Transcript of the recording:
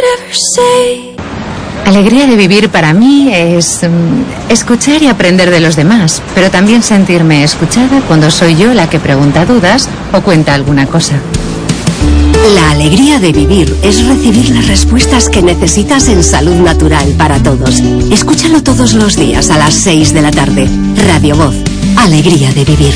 Alegría de vivir para mí es escuchar y aprender de los demás, pero también sentirme escuchada cuando soy yo la que pregunta dudas o cuenta alguna cosa. La alegría de vivir es recibir las respuestas que necesitas en Salud Natural para Todos. Escúchalo todos los días a las 6 de la tarde. Radio Voz. Alegría de vivir.